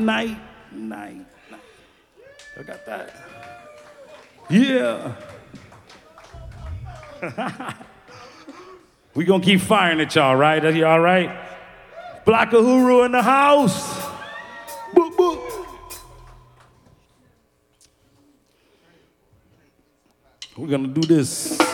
night. I got that. Yeah. We gonna keep firing at y'all, right? Are you all right? Black Uhuru in the house. Boop, boop. We're gonna do this.